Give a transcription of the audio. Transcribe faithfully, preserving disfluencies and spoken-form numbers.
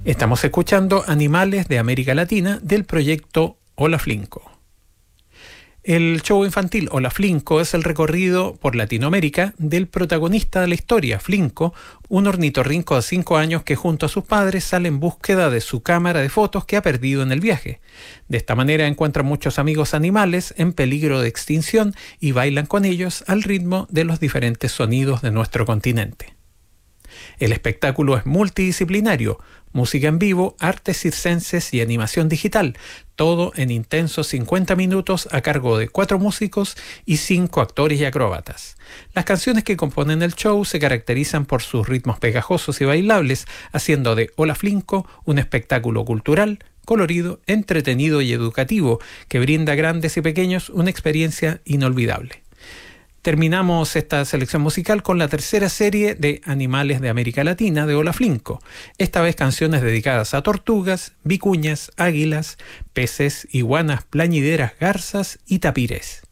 Estamos escuchando Animales de América Latina del proyecto Hola Flinco. El show infantil Hola Flinco es el recorrido por Latinoamérica del protagonista de la historia, Flinco, un ornitorrinco de cinco años que junto a sus padres sale en búsqueda de su cámara de fotos que ha perdido en el viaje. De esta manera encuentra muchos amigos animales en peligro de extinción y bailan con ellos al ritmo de los diferentes sonidos de nuestro continente. El espectáculo es multidisciplinario, música en vivo, artes circenses y animación digital, todo en intensos cincuenta minutos a cargo de cuatro músicos y cinco actores y acróbatas. Las canciones que componen el show se caracterizan por sus ritmos pegajosos y bailables, haciendo de Hola Flinco un espectáculo cultural, colorido, entretenido y educativo que brinda a grandes y pequeños una experiencia inolvidable. Terminamos esta selección musical con la tercera serie de Animales de América Latina de Hola Flinco. Esta vez canciones dedicadas a tortugas, vicuñas, águilas, peces, iguanas, plañideras, garzas y tapires.